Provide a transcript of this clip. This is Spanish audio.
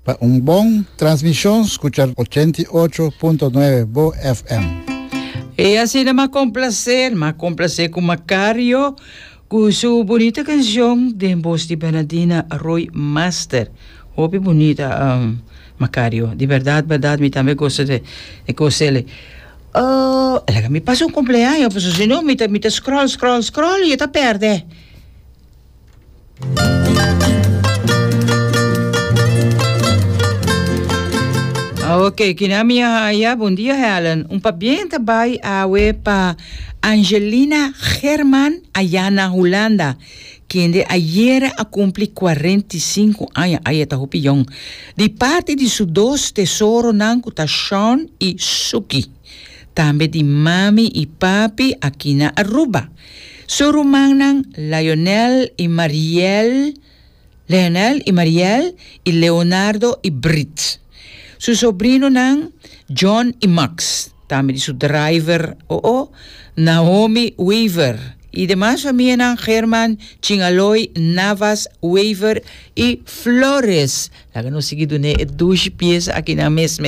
un buen transmisión, escuchar 88.9 Bo FM. Y así nada más complacer con Macario, con su bonita canción de voz de Bernardina Roy Master. Hopi bonita, Macario. De verdad, me también gosto de gostele. Me pasa un cumpleaños, pues si no, me scroll y te perde. Ok, kinamia ya, bom dia Helen. Bien também para Angelina German allá na Holanda, que ayer cumple 45 anos, aí tá hopião. De parte de seus dois tesouros, nanco tá Sean e Suki. Também de mami e papi aqui na Aruba. Sorumang Lionel e Mariel e Leonardo e Brit. Su sobrino nang John y Max, también su driver Naomi Weaver, y demás familia nang Germán Chingaloy Navas Weaver y Flores. La que no sigue dune 2 pies aquí na mesma